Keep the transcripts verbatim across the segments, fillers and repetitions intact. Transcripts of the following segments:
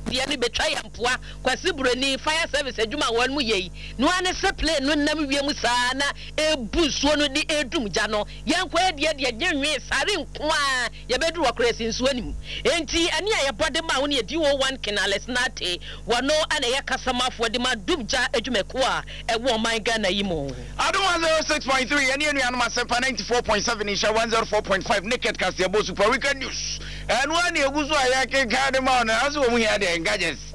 deɛ ne betwa yampoa kwasi burani fire service adwuma wɔn mu yei no ane se plane no nam wiem saa na ebu suo no de edum gya no yɛnkɔ deɛ deɛ gyenwe sare nko a yɛbɛdu wɔ kresi nsuo nim enti ane a yɛbɔde ma wo ne D O one Kinales Nate wɔno ana yɛ kasamafo de ma dum gya adwumako a ɛwɔ man Ghana yi mu Ado one oh six point three ene enu anoma sepa ninety-four point seven insha one oh four point five naked cast yabo super weekend news and one eguso ayake kan ma na aso wo mu here de gadgets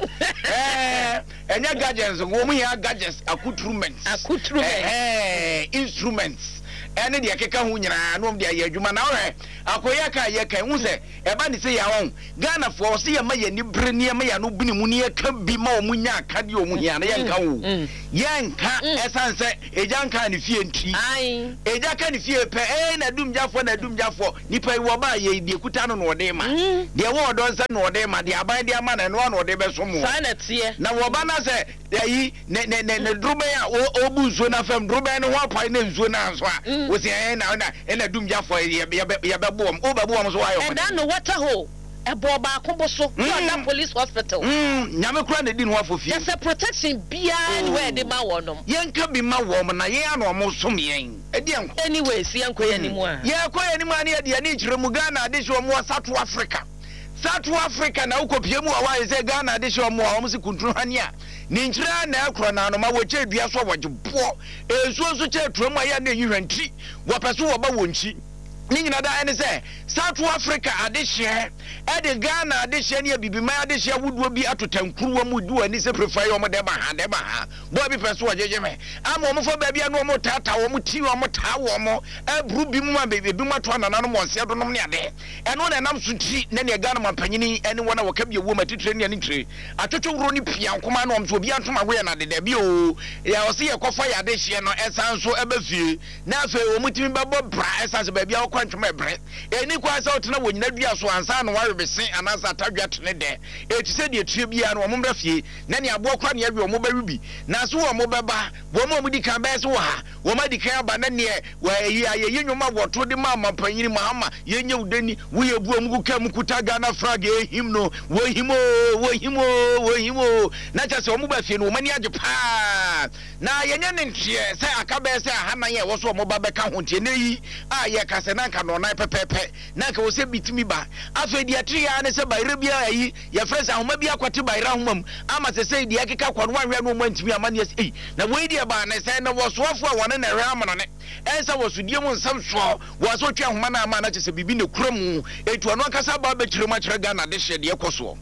eh enya gadgets wo mu here gadgets accoutrements accoutrements eh instruments ene de akeka hu nyina no de aye adwuma na wo akoya ka ye kan hu se e ba ni se ya won Ghana for se ya ma ye ni bre ni ma ya no buni mu ni ka bi ma o mu nya akade o mu here na ye nka wo ye nka esanse eja nka ni fie nti ai eja ka ni fie pe eh na dum jafo na dum jafo nipa yi wo ba ye de kuta no no de ma de wo do nsa no de ma de aban de ama na no no de be so mo sa na tie na wo ba na se yi ne ne ne drube ya o bu nsuo na fam drube ne ho apai na nsuo na nso a wo se eh na na na dum jafo ye be ye be bo o ba bo mo so wa yo and then no water hole ebo ba kombo so na police hospital mm nyame kura na di no afofie yes a protection bia anywhere de ma wonom yenka bi ma wo na ye ano mo som yen edi enko anyway si enko ye nimu a ye ko ye nimu ani de ani kire mu Ghana de hwe mo South Africa South Africa na ukopie mu a wa ye Ghana de hwe mo a mo si kuntru hani a ni nkira na akro na no ma wo che dua so wogebo ensuo so che tro mu a ya na yihwanti wo peso wo ba wonchi ni nyina da ene se South Africa adehye e de Ghana adehye ne bibima adehye wuduo bi atotankuruwa mu du ani se prefer yo mo de ba ha de ba ha bo bi peso ojeje me ama mo fo ba bia no mo tata wo mo ti wo mo ta wo mo ebru bi mu ma be bi mo to anana no mo nse do no ne ade eno na nam so ti ne ne Ghana mampanyini ene wona wo ka bi wo matitre ne ne tire atotwo wuro ni pia nkoma no so bi antoma wo na de de bi o ya o se ye kofa ya adehye no esan so eba fie na afa wo mutimi babo bra esan so ba bia wo kwantoma ebre eni kwa sa otena wo nyina dua so ansa no wa bese anasa tadwa tene de eti se de tue bia no mo mbra fie na ne abo kwa ne awe mo ba rubi na so wo mo beba wo mo mudi kan ba se wo ha wo ma di kan ba na ne wa yi aye yenwuma woto de ma mapanyini mahama yenye udani wo ye bu amugu kam kuta Ghana flag e him no wo himo wo himo wo himo na cha se wo mo ba fie no mani age pa na yenye ne ntie se akabe se ahana ye wo so mo ba be ka ho ntie ne yi a ye ka se na nka no na pepepe na ka wo se bitimi ba afa di atri ya ne se bayre bia yi ye fresa homa bia kwate bayra homam ama se se di akeka kwa no anhwe no mo ntimi ama ne se na we di ba ne se na wo soafo a wone na hwe ama ne ensa wo sudie mu nsam so wo so twa homa na ama na che se bibi ne kuramu etu ano akasa ba be kire ma kire Ghana de hye de ekoso.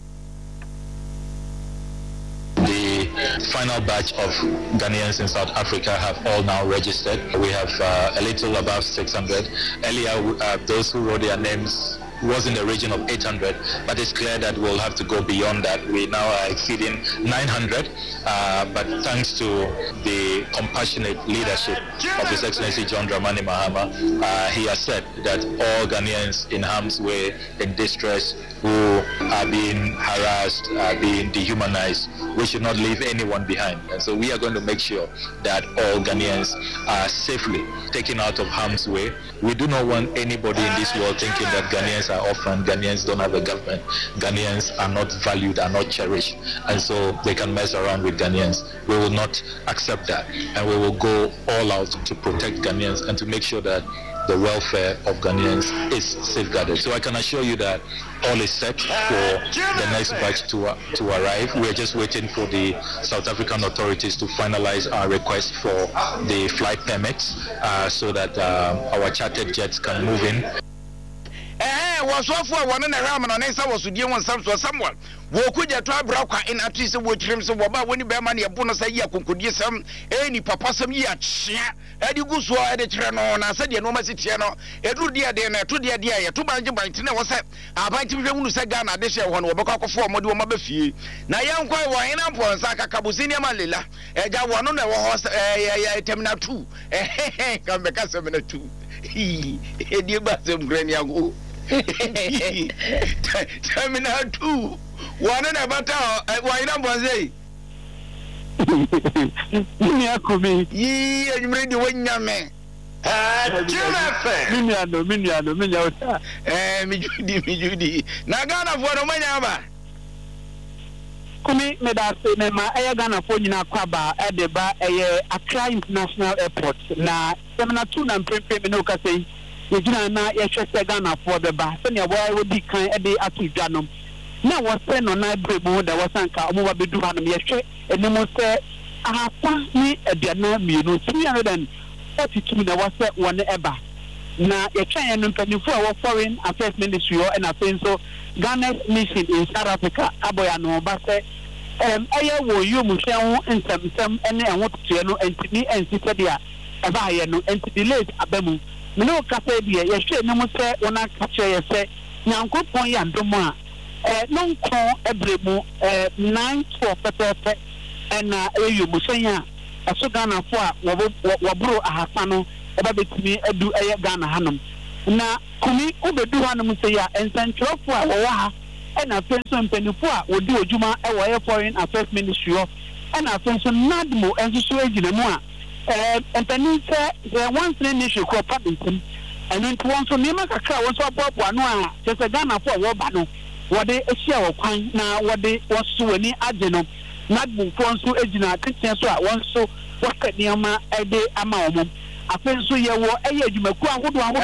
The final batch of Ghanaians in South Africa have all now registered. We have uh, a little above six hundred. Earlier, uh, those who wrote their names was in the region of eight hundred, but it's clear that we'll have to go beyond that. We now are exceeding nine hundred, uh, but thanks to the compassionate leadership of His Excellency John Dramani Mahama, uh, he has said that all Ghanaians in harm's way, in distress, who are being harassed, are being dehumanized, we should not leave anyone behind. And so we are going to make sure that all Ghanaians are safely taken out of harm's way. We do not want anybody in this world thinking that Ghanaians are orphaned, Ghanaians don't have a government, Ghanaians are not valued, are not cherished, and so they can mess around with Ghanaians. We will not accept that, and we will go all out to protect Ghanaians and to make sure that the welfare of Ghanaians is safeguarded. So I can assure you that all is set for the next batch to uh, to arrive. We are just waiting for the South African authorities to finalize our request for the flight permits uh, so that uh, our chartered jets can move in. Eh, was so for one and a ram and answer was to deal with some so someone. Wo kuja to abroka in at least wo trim so woba when be man ya bonus a year kunkudi some any papa some year chia edi gu so e de kire no na se de no masitie no edu dia de na to dia dia ya to banje banje na wo se abanti hwe hunu se Ghana de hye ho no wo be kwakofo mo de wo ma ba fie na yan kwa wo ina ponsa kakabusi ne malela eja wo no na wo eh terminal two eh kan be ka terminal two edi ba sem grani ago terminal two one and about why not say ye and you ready when you man Miniano, Miniano, Miniano, eh, me Judy, me Judy. Nagana for the Manaba. kumi me da se me ma eye Ghana fo nyina kwaba e de ba eye Accra International Airport na semina two na mpempe me no ka sei ye gina na ye hwese Ghana fo be ba se ne boy wo di kan e de atu dwanom na wo se no na bremu da wo sanka omo ba bedu hanom ye hwe enimo se ahapa ni aduana mienu three hundred forty-two na wo se woni eba na ye twan no mpanifo a wo foreign affairs ministry o na so Ghana's mission in South Africa aboya no ba se em eye wo yum hwen nsem ene enwo tete no entini ensise dia eba ye no enti delay abamu me no ka se dia ye hwe ne mo se wona ka che ye se nyankopon ya ndomo a eh no nkon ebremu eh nine twelve pepepe ena eyum hwen a aso Ghana fo a wo bro ahasa no eba betimi edu eye Ghana hanom na kumi obedu hanom se ya ensentropho a wo ha ena penso mpanifo a wodi odwuma e wo foreign affairs ministry o ena penso nadmo enso so agina mu a eh empanise the one thing nation ko padentim eno nti won so niam kakra won so abobo ano a se Ghana fo wo ba no wode ehia wo kwan na wode woso wani age no nadmo fo nso agina teten so a won so wakaniama ede ama omom afenso ye wo eye adwumaku ahodo ahodo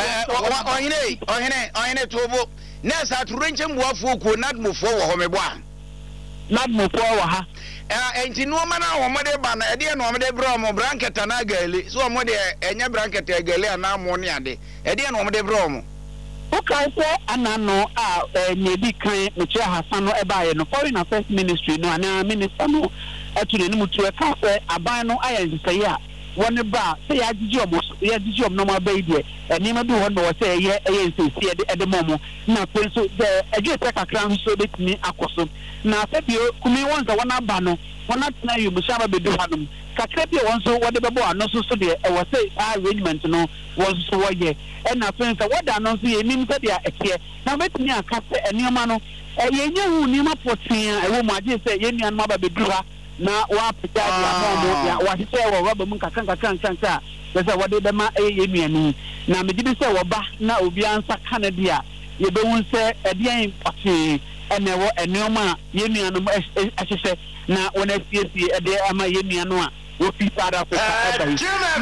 ohene ohene ohene tobo nesa turenche mbuafo ko nadmofo wo ho mebo a nadmofo wo ha eh enti no ma na wo mode ba na ede no mode bro mo blanket na gali so mo de enya blanket gali ana mo ne ade ede no mode bro mo o kan se anano a nyedi kan meche Hassan no eba ye no foreign affairs ministry no ana minister no atune ni mutu e ka se aban no ayense ya woni ba se ya gigi omo ya gigi omo no ma ba ide eni ma bi won no se ye ye nsesi ede ede momo na penso de eje te kakra so betimi akoso na se bi kumi won za wona ba no wona tena yu mu shaba be do hanum kakra bi won so wode bebo ano so so de e wo se arrangement no won so wo ye e na penso woda no so ye nim se de akie na betimi aka se eni ma no e ye nya hu ni ma potia e wo mu age se ye nuan ma ba be do ha na wa pita ya mo ya wa se wo roba mu kakan kakan kanka se wode be ma e ye nuanu na me gidi se wo ba na obi ansa Canada ye be won se edian pati ene wo enoma ye nuanu ahese na wona siesie ede ama ye nuanu a wo fi South Africa eba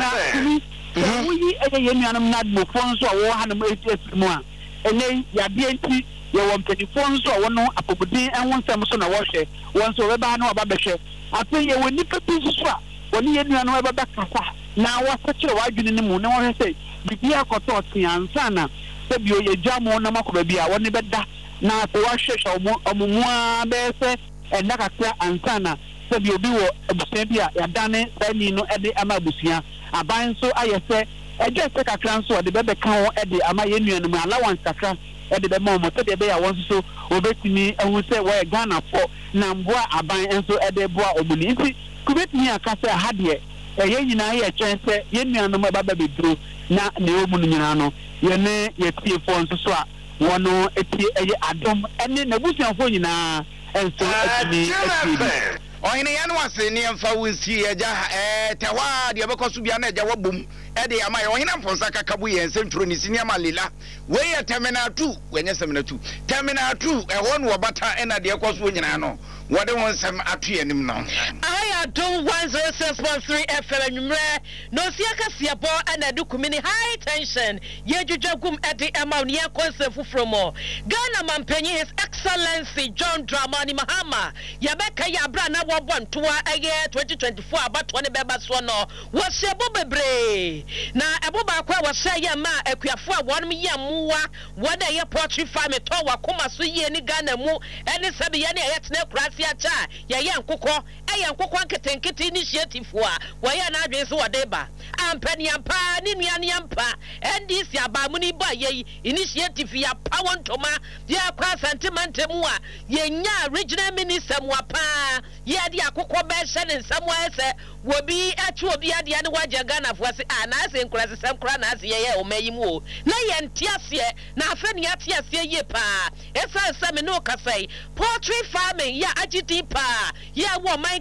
na wo yi ede ye nuanu na mo fon so wo hanam etiesi mu a ene ya de enti ye wo mpedifon so wo no apobudin enwo nsem so na wo hwe won so we ba na oba behwe ape ye woni pepi so a woni ye nuanu eba kasa na wo sekere wadwene ne mu na wo hwe bibi akoto tiansa na se bi oye jamo na makoba bi a woni beda na se wa hwehwe omumu a be se enda kakra ansa na se bi obi wo abusia bi a ya dane sani no ede ama abusia aban so ayese eje se kakra so de bebe kan wo ede ama ye nuanu mu allowance kakra ede be mo mo se de be ya won so obetimi ehu se wo Ghana fo na mboa aban enso ede boa omuni nti kubetimi akase ahade eye nyina ye twense ye nuanu ma baba beduro na ne omu nyina no ye ne ye tie fo nso so a wono etie eye adom ene na busuanfo nyina enso etimi etie ohine ya no ase ne mfa wonsi eja eh tewa de bekoso bia na eja wabom e de ama ye ohine mfonsa kakabu ye nsentro ni sini ama lela we ye terminal two wenye terminal two terminal two e ho no obata e na de ekoso nyina no wode won sem atu enim no I don't one oh six point three F M nwumre no siaka siabo ana du kumini high tension ye dwudwagum edi ama ne konse fufromo Ghana mampanyi his excellency John Dramani Mahama ya beka ya bra na wo bontoa eye twenty twenty-four abato ne beba so no wo shebo bebre na ebo ba kwa wo sha ya ma akuafo a wonum ya muwa wode ye poultry farm to wa koma so ye ni Ghana mu ene sabe ye ne ye tene kurasi acha ye ye nkokɔ eye nkokɔ nketenkete initiative a wo ye na adwen so wode ba ampani ampa ni nuane ampa N D C abamu ni ba ye initiative ya power ntoma ya kwa sentiment mu a ye nya regional minister mu apa ye de akokɔ be hye ne nsam wa ese wo bi achu obi ade ane waje Ghana fo se a na ase nkura se nkura na ase ye ye o mayi mu o na ye ntiase na afa ni atiase ye pa esa esa me no kasai poultry farming ya agiti pa ye wo man Ghana mu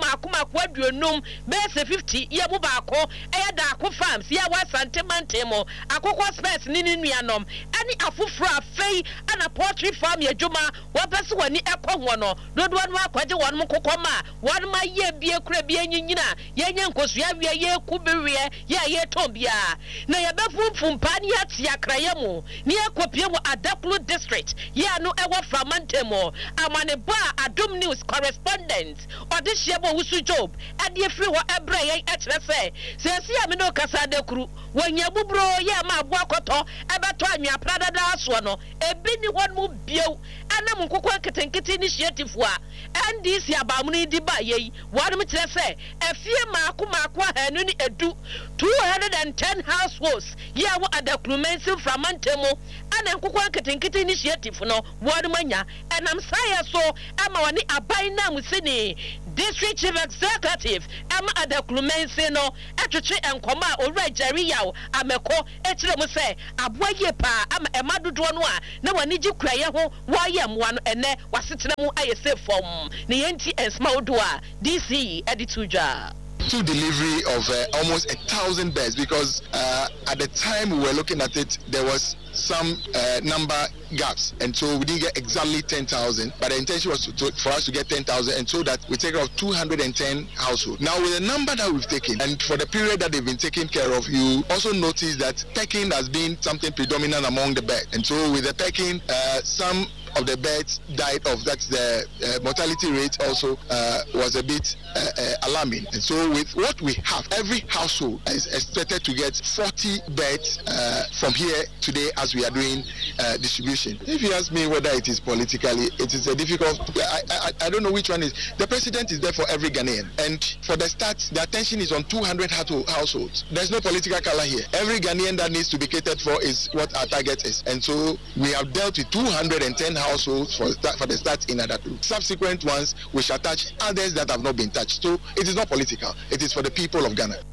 maako maako aduonum bɛsɛ fifty yɛ mu baako ɛyɛ daako farms yɛ wa santemante mo akokɔ space ni ni nuanom ɛne afoforo afei ana poultry farm yɛ dwuma wɔpɛ so wani ɛkɔ ho no dodoɔ no akɔgye wɔn mo kokɔ ma wɔn ma yɛ bie kura bie nyinyina yɛnyɛ nkosua wie yɛ kubewie yɛ yɛ tɔn bia na yɛ bɛfumfum pa ne yɛ akraya mu ne yɛ kopie wɔ Adaklu district yɛ no ɛwɔ Framante mo amane ba Adom news correspondent ɔde hyɛ bɔ wusu job ɛde free wɔ ɛbrɛ yɛn ɛkyerɛ sɛ sɛ si ame no kasa Adakru wɔnya bubro yɛ ma aboa kɔtɔ ɛbɛtɔ anwea pradada aso no ebi ni wɔn mu biew anam nkokɔ ketenkete initiative wa N D C abamuni di ba yɛyi wɔn mu kyerɛ sɛ efie maako maako ahanu ni edu two hundred ten households yɛ wɔ Adaklu mensin Framante mo ana nkokɔ ketenkete initiative no wɔn mu anya ɛnam sayɛ so ama wɔne aban na musini district chief executive ama Adaklu mensin no atwetwe nkɔmɔ a owura Jerry Yaw ameko ekyerɛ mu sɛ aboa yie pa ama ɛma dodoɔ no a na wɔne gye kuraeɛ ho wɔayɛ mmoa no ɛnɛ wasetena mu ayɛ safe form ne yɛnti ɛnsma wodo a D C ɛde to dwa to delivery of uh, almost a thousand beds because uh, at the time we were looking at it there was some uh, number gaps and so we didn't get exactly ten thousand but the intention was to, to, for us to get ten thousand and so that we take care of two hundred ten households. Now with the number that we've taken and for the period that they've been taken care of, you also notice that pecking has been something predominant among the beds and so with the pecking uh, some of the beds died off. That's the uh, mortality rate also uh, was a bit uh, uh, alarming. And so with what we have, every household is expected to get forty beds uh, from here today as we are doing uh, distribution. If you ask me whether it is politically, it is a difficult, I, I, I don't know which one is. The president is there for every Ghanaian. And for the start, the attention is on two hundred households. There's no political color here. Every Ghanaian that needs to be catered for is what our target is. And so we have dealt with two hundred ten households for, for the start in Adaklu. Subsequent ones, we shall touch others that have not been touched. So it is not political. It is for the people of Ghana.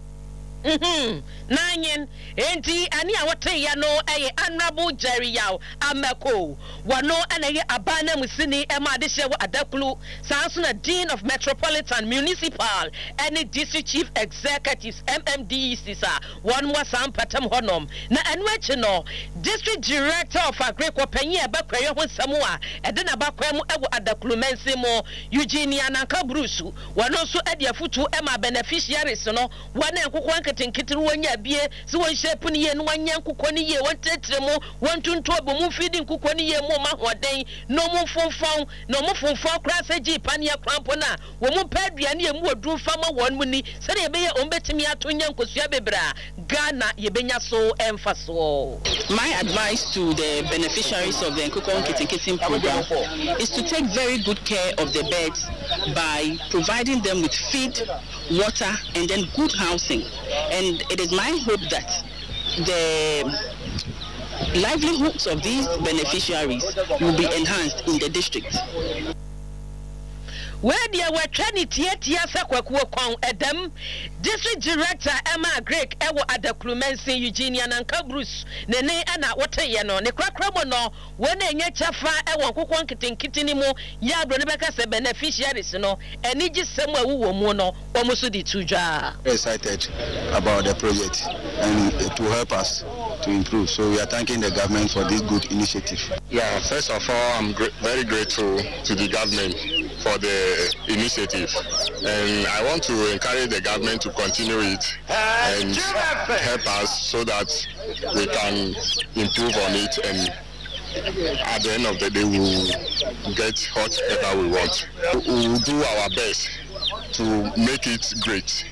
Mhm. Nanyen enti ani a wote ya no eye Honorable Jerry Yaw ameko wano anaye abana musini ema de hye wo Adaklu sanso na Dean of Metropolitan Municipal any District Chief Executives M M D C sa one mo sam patam honom na anu achi no District Director of Agriculture panyi abakwaye ho nsamo a ede na bakwa mu ewo Adaklu mensi mo Eugenia Nanka Bruce wano so ede afutu ema beneficiaries no wana nkokon tinkitiri wonya bie si won shape ni ye no wanya nkukɔ ni ye won tetre mu won tuntu obo mu feed nkukɔ ni ye mu ma hoden no mu fonfon no mu fonfon kra se gi pane akrampo na wo mu padua ne ye mu odun fama won mu ni se ne be ye on betimi atonya nkosua bebra Ghana ye benya so emfaso. My advice to the beneficiaries of the Nkukɔ Nketenkete program is to take very good care of the birds by providing them with feed, water and then good housing. And it is my hope that the livelihoods of these beneficiaries will be enhanced in the district. Where there were twenty tia sakwakuo kwan edem District Director Emma Greg ewo Adaklu mensin Eugenia Nanka Bruce nene ana wote no ne krakramo no wona enye chafa ewo nkokon kitenkiti ni mu ya bro ne beka se beneficiaries no eni gisem awu wo mu no omo so di tudwa. Excited about the project and it will help us to improve, so we are thanking the government for this good initiative. Yeah, first of all, I'm gr- very grateful to the government for the initiative, and I want to encourage the government to continue it and help us so that we can improve on it, and at the end of the day we will get whatever we want. We will do our best to make it great.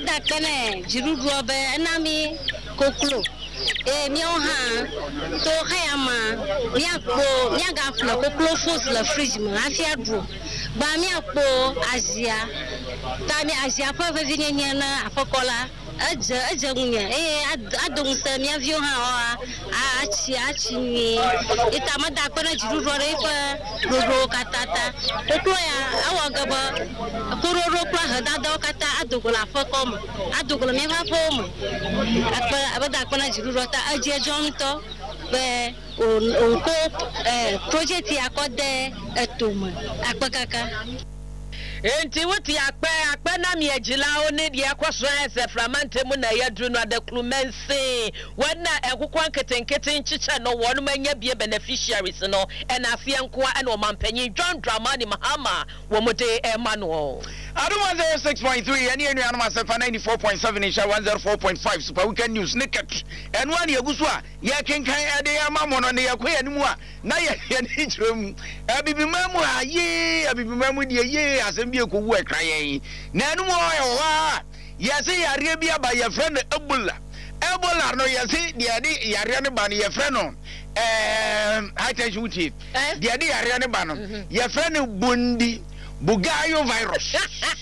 Eh mi on ha to khayama mi apo mi aga flo ko close force la fridge ma afia dro ba mi apo Asia ta mi Asia fa fa zinye na afokola aje aje ngunya eh adong se mi avion ha a achi achi ni ita ma da ko na jiru ro re fa ro katata to ya awaga ba ko ro kwa ha da da kata adogola fokom adogola mi fa fom akpa abada ko na jiru rota aje jomto be onko eh project yakode etuma akpakaka enti wuti akpɛ akpɛ na mi agila oni de akɔso ɛsɛ framante mu na yɛduru no adeklumense wɔna ɛkokɔ nketenkete nkyekyɛ no wɔn manya bie beneficiaries no ɛna afie nkoa ɛna ɔmampanyin John Dramani Mahama wɔ mo de ɛma no Adum one oh six point three ɛne enu anum asɛmpa ninety-four point seven insha one oh four point five Super Weekend News Nicket ɛno ani aguso a yɛ kenkan ɛde ama mo no ne yɛ kɔ yɛ nimu a na yɛ yɛ ne kyerɛm abibima mu a ye abibima mu de ye asɛm bi ekowu ɛkra yɛn na ɛno mo yɛ wa yɛ se yare bi aba yɛ frɛ no Ebola Ebola no yɛ se de de yare ne ba no yɛ frɛ no ɛɛ high tension wuti de de yare ne ba no yɛ frɛ no Bundi Bugayo virus.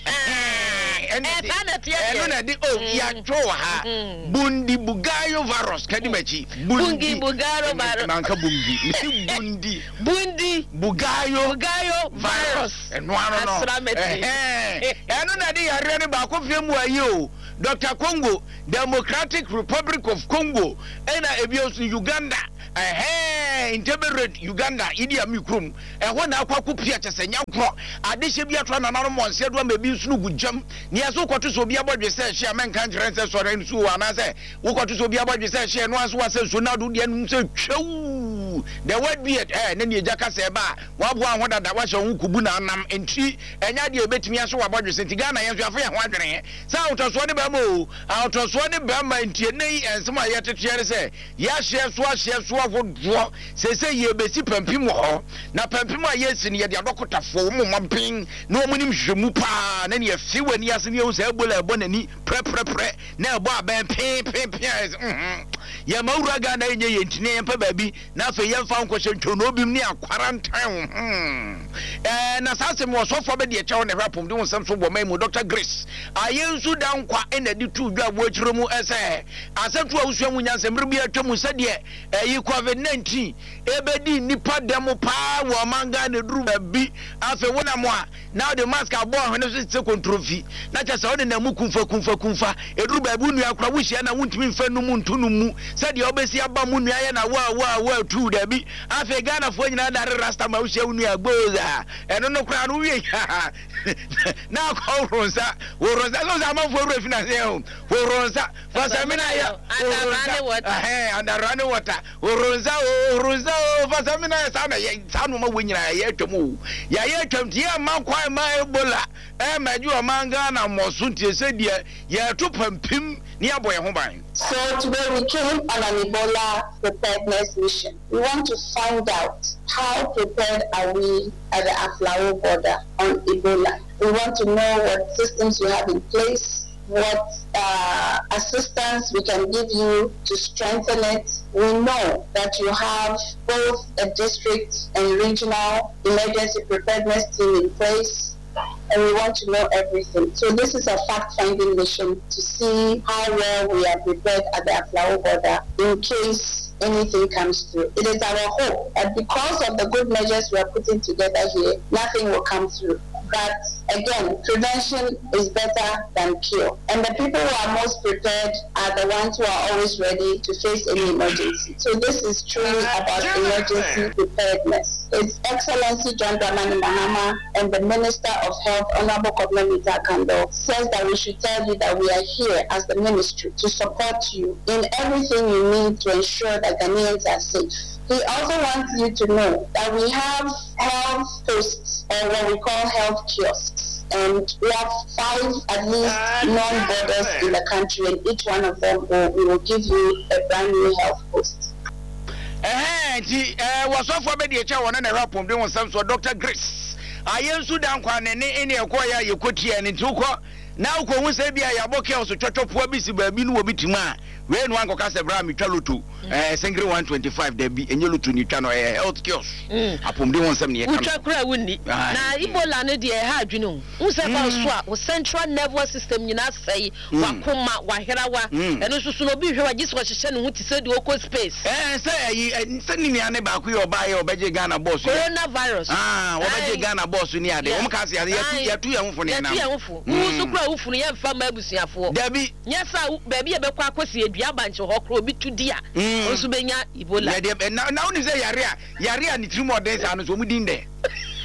And the oh, yeah, ha. Bundi Bugayo virus. Kadimachi. Bungi Bugayo virus. Nanka Bungi. Bundi. Bundi Bugayo Bugayo virus. And one of them. Eh, and another I read about Kofiamu. Doctor Congo, Democratic Republic of Congo, and Abios Uganda. Eh, interpret Uganda, Idi Amikrum, and when I could Piacha Senyaku, Adishibia Trananamon said one may be Snu jump, near so got to so be about yourself, share man can't answer so and so and I say, who got to so be about yourself, share once was so now do the end so chow. There would be at eh, and then you jacka seba, one one that was your Kubuna nam and tree, and you bet me so about your Sentigana and your friend wondering. Sound of Swanny Bamo, out of Swanny Bama and Tierney and some yet to share say, yes, chefs, what chefs, what would draw, say, say, ye besi Pampimo, na Pampima, yes, and yet the Adokota for Mumping, no monim Shumupa, and then you see when yes, and you say, Ebola, Bonani, pre pre pre, now Bob and pay, pay, pay, Yamauraga, and baby, now for young found question to no be near quarantine. And assassin was so for the child and rap doing some sort of memo, Doctor Grace. I used to down qua in the two job watch room as a I said to us when you said, Rubia Tomu said, yeah, you COVID nineteen, Ebedi, Nipa demo power, manga, and the room be after one more. Now the mask are born when it's a trophy. Not just on the Mukumfa Kumfa Kumfa, a Rubabunia, Krawish, and I won't mean Fenumun Tunumu, said the Obesia Bamunia and a wow, wow, wow, true, Debbie. After Ghana for another Rasta Mausia Boza, and on the crown, now call Rosa, or Rosa, I'm for refinance, for Rosa, for Samina, and the running water, or Rosa, or Rosa, for Samina, Sanuma when you are yet to move. Ya yet to dear Manqua, my Ebola, and my you among Ghana, Mosunti said, yeah, yeah, to Pim near Boy Home. So today we came on an Ebola preparedness mission. We want to find out how prepared are we at the Aflao border on Ebola. We want to know what systems we have in place, what uh, assistance we can give you to strengthen it. We know that you have both a district and regional emergency preparedness team in place, and we want to know everything. So this is a fact-finding mission to see how well we are prepared at the Aflao border in case anything comes through. It is our hope that because of the good measures we are putting together here, nothing will come through. But again, prevention is better than cure. And the people who are most prepared are the ones who are always ready to face any emergency. So this is truly about emergency preparedness. His Excellency John Dramani Mahama and the Minister of Health, Honorable Kobna Kando, says that we should tell you that we are here as the ministry to support you in everything you need to ensure that Ghanaians are safe. He also wants you to know that we have health posts, or what we call health kiosks. And we have five, at least, non-borders in the country, and each one of them will, we will give you a brand new health post. Eh, eh, was off for the child and a rap on doing some sort Doctor Grace. I used to down quan and any acquire you could hear and into now ko say bia ya boke o so twotwopo bi si ba bi no obi tima we no anko ka se bra mi twalotu eh singre one twenty-five da bi enyelutu ni twa no eh health kiosk apomde won sam ne kan utwa kura wonni na Ebola no de ha adwene hu se fa so a o central nervous system nyina sei wakoma waherawa eno susu no bi hwe wa giso hyehye ne hu ti se de oko space eh say se ni ne ane ba ku yo ba ye obeje Ghana boss coronavirus ah obeje Ghana boss ni ade o mka se ya ya tu ya hu fo ne na ya tu ya hu fo hu so kura ufunu ye mfa mabusuafo dabi nyesa baabi e bekwa akosi edua banche ho kro obi tudi a onso benya Ebola na na oni say yare a yare a ni trimo den sa no so mu din de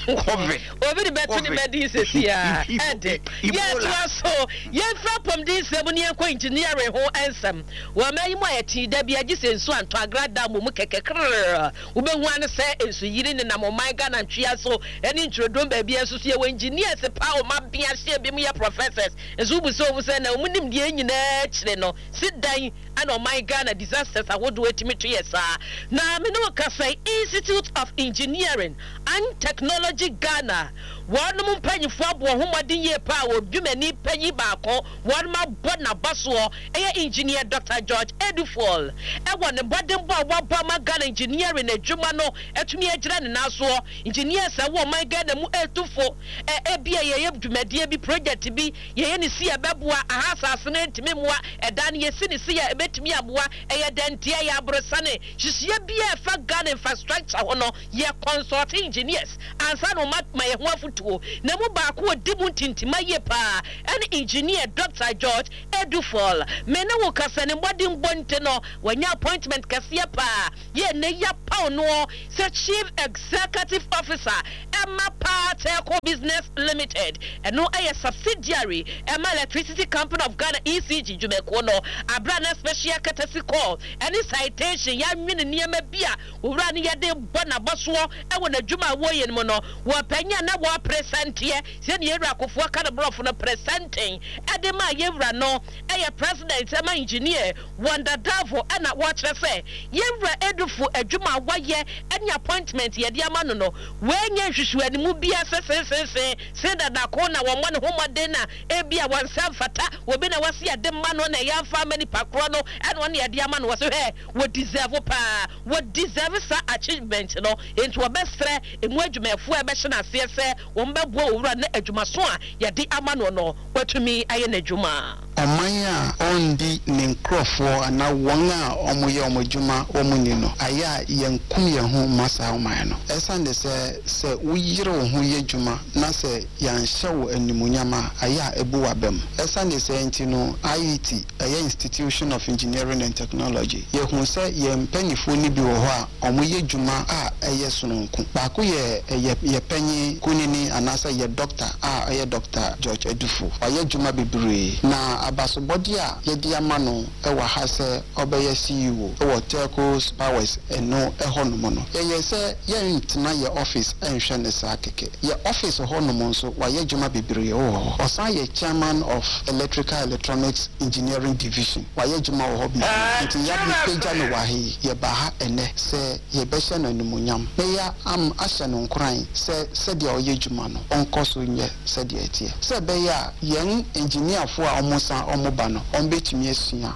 COVID. Obi the better the better is here. Ede. Yes, so yen fra pom din sebuni en ko engineering ho ansem. Wa mai mo ayeti da bia gi sensu anto agrada mo mu kekekre. Ube hu an se ensu yiri ne na mo man ga na ntwea so eni ntrodom ba bia so so ye engineers pa o ma bia hye bi mu ye professors. Ensu bu so bu se na mo nim de nyina kire no. Sit dan ana o man ga na disasters awodo etimi to yes ah. Na me no ka say Institute of Engineering and Technology Ghana. One mum penny for one year power, Jumani penny bako, one ma bona baswo, a engineer Doctor George Edufall. I want a body Bama Ghana engineering a Jumano, a to me a Jan Naso, engineers I want my Ghana mu eltufo, a B A to media be project to be, ye any see a babua, a house assassinate memoir, a Dania Sinisia, a bet me abua, a dentia brosane, she's ye be a fat gun infrastructure or no, ye consort engineers, and son of my wife. Na mo ba ko dimuntinti maye pa an engineer Doctor George Edufall me na wo kasa ne modern bonte no wanya appointment kase pa ye ne ya pa no se chief executive officer Emma Pa Telco Business Limited and no a subsidiary Emma Electricity Company of Ghana E C G Jumeko no abrana special courtesy call any citation ya nwene niema bia wo ra ne ye de bona boso e wona dwuma wo ye no no wo panya na wo present here send ye rakofo ka de brofo no presenting edema yewra no e president ema engineer Wonder Davo ana wo kire se yewra Edufo adwuma waye any appointment ye de ama no no wenye hwehwe animu bia se se se se se da da ko na wo mo ne homode na e bia wan fata wo bi na wase ade ma no na ya fa mani pakro no and one ye de ama no wo so he wo deserve pa wo deserve sa achievement no into wo bestre emu adwumafo e be hye na se se wo mbebo owura na adwumaso a ye de ama no no watumi aye na adwuma Amaya ondi ne nkrofo ana won a omoye omodwuma omuni no aya yenkum ye ho masa oman no esande se se uyire wo ho ye dwuma na se yanhye wo animunyama aya ebu wabem esande se enti no I E T aya Institution of Engineering and Technology ye hu se ye mpanifo ni bi wo ho a omoye dwuma a eye sononku ba ko ye ye panyi kunini anasa ye doctor a eye Doctor George Edufo aya dwuma bebre na abasobodi a yedi amano ewa ha se obeye C E O ewo Telco Powers eno ehonomo no ye se ye ntena ye office enhwe ne sa keke ye office honomo nso wa ye dwuma bebre o osan ye chairman of Electrical Electronics Engineering Division wa ye dwuma wo hobi nti ya bi peja no wa he ye ba ha ene se ye be hye no animunyam me ya am ahye no nkran se se de o ye dwuma no onkoso nye se de etie se be ya yen engineer fo a omusa omuba no ombetumi asua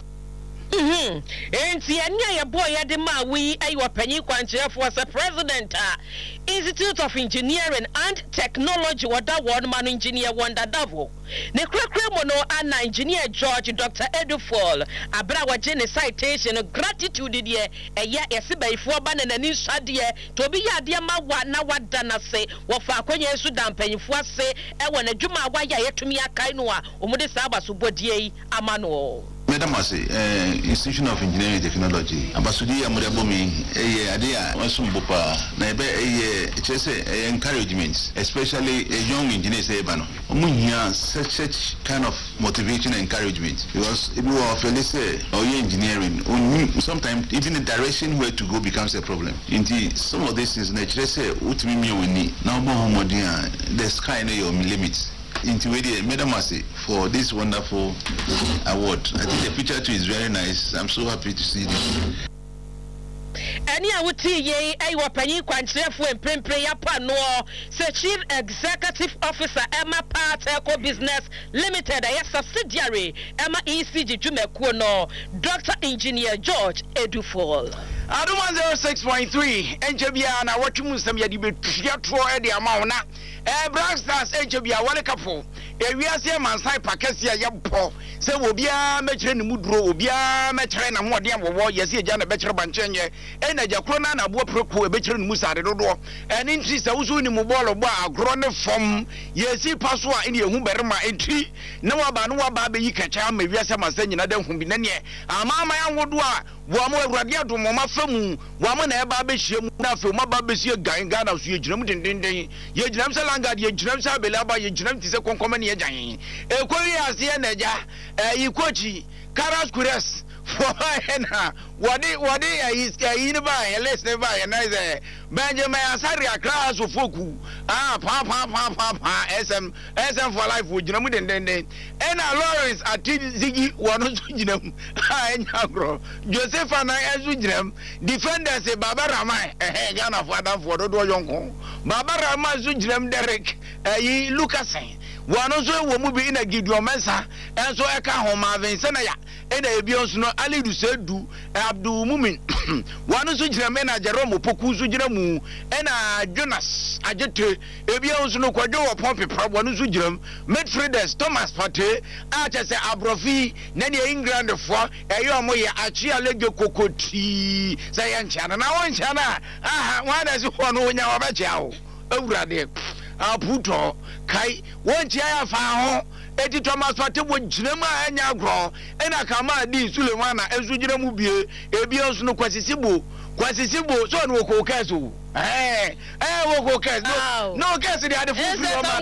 mhm enti anya ye boy ya de ma wi ayi panyi kwankyerefo as a president uh, Institute of Engineering and Technology wada won man engineer Wonder Davo ne krakra mo no ana engineer George Doctor Edufall abra waje ne citation gratitude de eya yesibaifo ba na nani swade to bi ya de ma wa na wada na se wo fa akwanya esu da mpanyifo ase e wona dwuma wa ya yetumi akai no a omude sa abasobodie yi ama no Madam Masi, uh, Institution of Engineering and Technology. Ambassador Amurabomi, a idea, Wasumbupa, Nabe, a chese encouragement, especially a young engineer, say, Bano. Omunya, such such kind of motivation and encouragement. Because if you are let's say, or engineering, sometimes even the direction where to go becomes a problem. Indeed, some of these things, nature say, Utimi we need. Now, Mohamedia, the sky no limits. Into Madam Masi for this wonderful award. I think the picture too is very nice. I'm so happy to see this. Any awuti ye ayi panyi kwankyerefo emprempre ya pa no se Chief Executive Officer Emma Pa Telco Business Limited a subsidiary Emma E C G Jumeko no Doctor Engineer George Edufall Adu one oh six point three enjebia na watwum sam ya di betua tro e de amawo na eh Blackstars enjebia wale kapo ewiase mansai pakesi ya yebo se obia mekire ne muduro obia mekire na hoode awowo yesi eja na bekire banchenye e na jakro na na bo preko e bekire ne musare dodo eni ntri se wusu ni mu ball bo agro ne fom yesi paso a ene ehu berema enti na waba no waba be yi kacha ma wiase masanyi na da hu bi na ne amama ya wodo a wo mo awurade adom mo mafamu wo mo na eba behie mu na afi mo ba besie gan Ghana so ye gyinam dendenden ye gyinam se langard ye gyinam se abelaba ye gyinam ti se konkoma ne ye gyan e kowi ase na ja e kochi Karas Kures for na wadi wadi is yin ba e les ne ba e na ze Benjamin Asari Accra so foku ah pa pa pa pa pa sm sm for life wo gyinam dendenden e na Lawrence Atizigi wono so gyinam ah enya gro Joseph na ezu gyinam defenders e Baba Ramai eh Ghana for adam for do yonko Baba Ramai so gyinam Derek eh Lucasen wono so wo mu bi na Gideon Mensa enso e ka ho Marvin Senaya e na ebi onso no Ali Dusedu Abdul Mumin wono so gyinam na Jerome Poku so gyinam mu e na Jonas Ajete ebi onso no kwadwo wo pompe pra wono so gyinam midfielders Thomas Partey a chese Abrofi na ne England fo e yo mo ye achi alege kokoti say enchana na won chana aha wana si ho no nya obecha wo awurade aputo kai won chia ya fa ho eti Thomas Partey wo gyinam a anya agro e na kama di Sulemana enso gyinam mu bie ebi onso no kwasisibo kwasisibo so no ko kaso eh eh wo ko kaso no no kaso di ade fu